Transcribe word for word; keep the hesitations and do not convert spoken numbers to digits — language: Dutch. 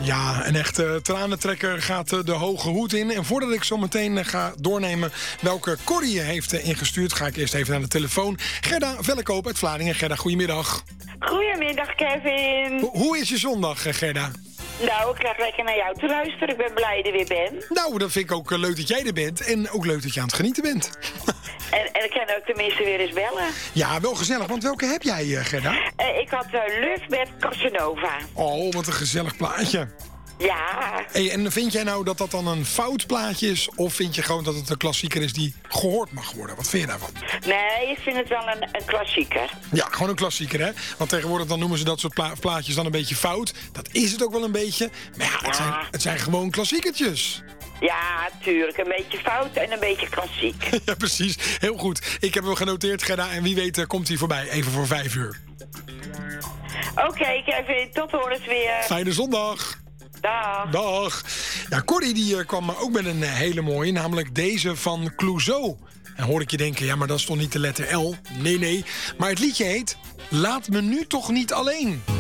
Ja, een echte tranentrekker gaat eh, de hoge hoed in. En voordat ik zo meteen eh, ga doornemen welke Corrie je heeft eh, ingestuurd, ga ik eerst even naar de telefoon. Gerda Vellekoop uit Vlaardingen. Gerda, goedemiddag. Goedemiddag, Kevin. Ho- hoe is je zondag, eh, Gerda? Nou, ik krijg lekker naar jou te luisteren. Ik ben blij dat je er weer bent. Nou, dan vind ik ook eh, leuk dat jij er bent. En ook leuk dat je aan het genieten bent. En, en ik kan ook tenminste weer eens bellen. Ja, wel gezellig. Want welke heb jij, eh, Gerda? Eh, ik had uh, Luf met Casanova. Oh, wat een gezellig plaatje. Ja. Hey, en vind jij nou dat dat dan een fout plaatje is? Of vind je gewoon dat het een klassieker is die gehoord mag worden? Wat vind je daarvan? Nee, ik vind het wel een, een klassieker. Ja, gewoon een klassieker, hè? Want tegenwoordig dan noemen ze dat soort pla- plaatjes dan een beetje fout. Dat is het ook wel een beetje. Maar ja, het zijn, het zijn gewoon klassiekertjes. Ja, tuurlijk. Een beetje fout en een beetje klassiek. Ja, precies. Heel goed. Ik heb hem genoteerd, Gerda. En wie weet uh, komt hij voorbij. Even voor vijf uur. Oké, okay, Kevin. Tot horens weer. Fijne zondag. Dag. Dag. Ja, Corrie die uh, kwam ook met een uh, hele mooie. Namelijk deze van Clouseau. En hoor ik je denken, ja, maar dat is toch niet de letter L? Nee, nee. Maar het liedje heet Laat me nu toch niet alleen.